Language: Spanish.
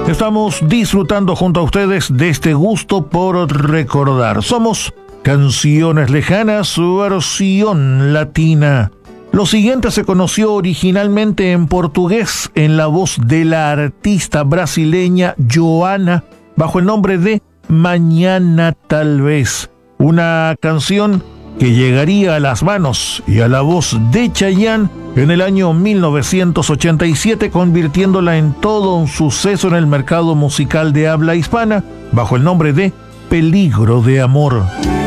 Estamos disfrutando junto a ustedes de este gusto por recordar. Somos Canciones Lejanas, su versión latina. Lo siguiente se conoció originalmente en portugués en la voz de la artista brasileña Joana, bajo el nombre de Mañana Tal Vez. Una canción que llegaría a las manos y a la voz de Chayanne en el año 1987, convirtiéndola en todo un suceso en el mercado musical de habla hispana, bajo el nombre de Peligro de Amor.